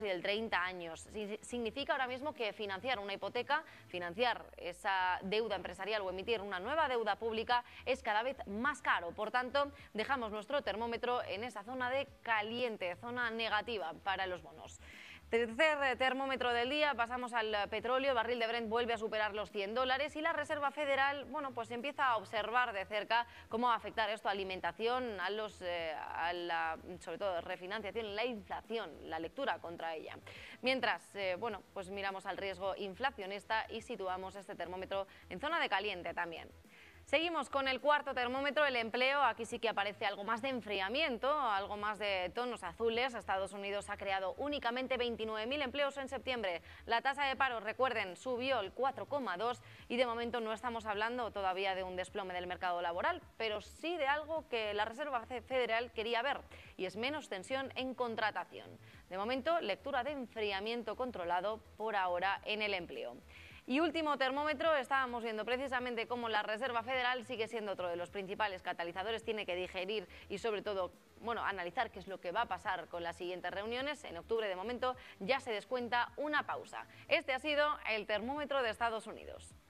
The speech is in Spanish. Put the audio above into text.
y del 30 años. Significa ahora mismo que financiar una hipoteca, financiar esa deuda empresarial o emitir una nueva deuda pública es cada vez más caro. Por tanto, dejamos nuestro termómetro en esa zona de caliente, zona negativa para los bonos. Tercer termómetro del día, pasamos al petróleo. El barril de Brent vuelve a superar los $100 y la Reserva Federal, bueno, pues empieza a observar de cerca cómo va a afectar esto a alimentación, sobre todo refinanciación, la inflación, la lectura contra ella. Mientras, bueno, pues miramos al riesgo inflacionista y situamos este termómetro en zona de caliente también. Seguimos con el cuarto termómetro, el empleo. Aquí sí que aparece algo más de enfriamiento, algo más de tonos azules. Estados Unidos ha creado únicamente 29.000 empleos en septiembre. La tasa de paro, recuerden, subió el 4,2 y de momento no estamos hablando todavía de un desplome del mercado laboral, pero sí de algo que la Reserva Federal quería ver, y es menos tensión en contratación. De momento, lectura de enfriamiento controlado por ahora en el empleo. Y último termómetro, estábamos viendo precisamente cómo la Reserva Federal sigue siendo otro de los principales catalizadores, tiene que digerir y sobre todo, bueno, analizar qué es lo que va a pasar con las siguientes reuniones. En octubre de momento ya se descuenta una pausa. Este ha sido el termómetro de Estados Unidos.